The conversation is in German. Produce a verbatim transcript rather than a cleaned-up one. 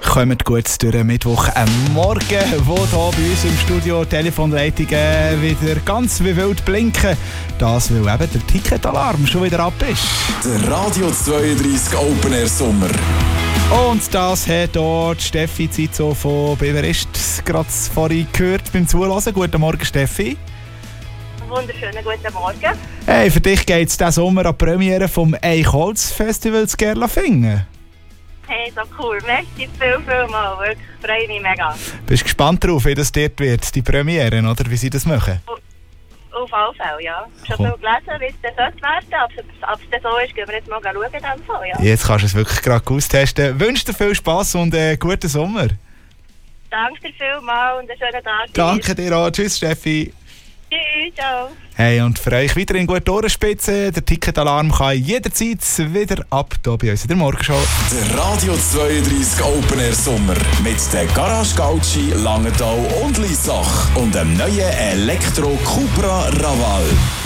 Kommt gut durch den Mittwoch am Morgen, wo hier bei uns im Studio Telefonleitungen wieder ganz wie wild blinken. Das, weil eben der Ticketalarm schon wieder ab ist. Der Radio zweiunddreissig Open Air Sommer. Und das hat dort Steffi Zizzo von Beverist gerade vorhin gehört beim Zuhören. Guten Morgen, Steffi. Wunderschönen guten Morgen. Hey, für dich geht es diesen Sommer an die Premiere vom Eichholz-Festival zu Gerlafingen. Hey, so cool. Merci viel, viel mal. Wirklich, freue mich mega. Bist du gespannt darauf, wie das dort wird, die Premiere, oder wie sie das machen? Auf alle Fälle, ja. Ich habe schon viel gelesen, wie es dann werden sollte. Ob es dann so ist, gehen wir jetzt mal schauen. Dann so, ja. Jetzt kannst du es wirklich gerade austesten. Ich wünsche dir viel Spass und einen guten Sommer. Danke dir vielmals und einen schönen Tag. Danke dir auch. Tschüss, Steffi. Tschüss, ciao. Hey, und für euch weiterhin gute Ohrenspitzen. Der Ticketalarm kann jederzeit wieder ab hier bei uns in der Morgenshow. Der Radio zweiunddreissig Open Air Sommer mit der Garage Gauci, Langenthal und Liessach und dem neuen Elektro Cupra Raval.